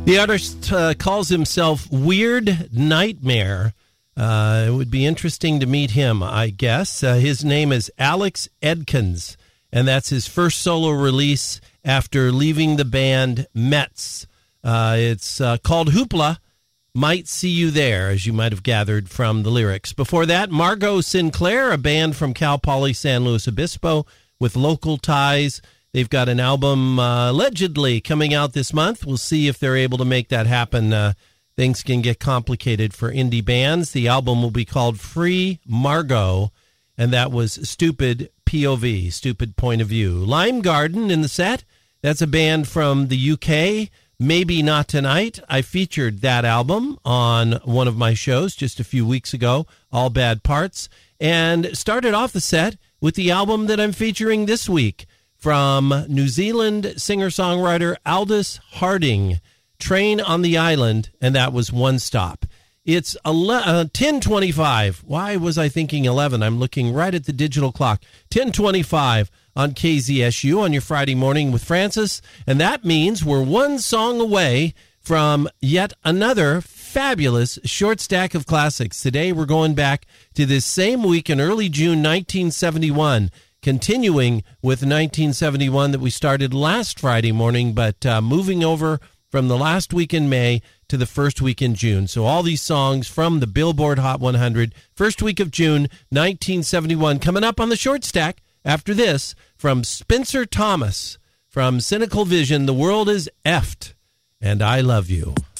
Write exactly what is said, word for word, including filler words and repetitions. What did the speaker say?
The artist uh, calls himself Weird Nightmare. Uh, it would be interesting to meet him, I guess. Uh, his name is Alex Edkins, and that's his first solo release after leaving the band Mets. Uh, it's uh, called Hoopla, Might See You There, as you might have gathered from the lyrics. Before that, Margot Sinclair, a band from Cal Poly San Luis Obispo with local ties. They've got an album uh, allegedly coming out this month. We'll see if they're able to make that happen. Uh, things can get complicated for indie bands. The album will be called Free Margot, and that was Stupid P O V, Stupid Point of View. Lime Garden in the set. That's a band from the U K. Maybe Not Tonight. I featured that album on one of my shows just a few weeks ago, All Bad Parts, and started off the set with the album that I'm featuring this week from New Zealand singer-songwriter Aldous Harding, Train on the Island, and that was One Stop. It's ten twenty-five. Why was I thinking eleven? I'm looking right at the digital clock. ten twenty-five on K Z S U on your Friday morning with Francis, and that means we're one song away from yet another fabulous short stack of classics. Today we're going back to this same week in early June nineteen seventy-one, continuing with nineteen seventy-one that we started last Friday morning, but uh, moving over from the last week in May to the first week in June. So all these songs from the Billboard Hot one hundred, first week of June, nineteen seventy-one. Coming up on the short stack after this, from Spencer Thomas, from Cynical Vision, The World Is Effed, and I Love You.